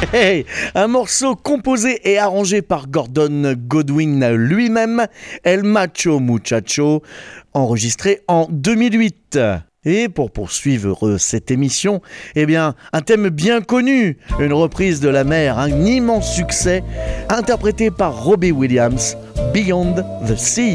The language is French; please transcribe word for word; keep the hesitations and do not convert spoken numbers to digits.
Hey, un morceau composé et arrangé par Gordon Goodwin lui-même, El Macho Muchacho, enregistré en deux mille huit. Et pour poursuivre cette émission, eh bien, un thème bien connu, une reprise de la mer, un immense succès, interprété par Robbie Williams, Beyond the Sea.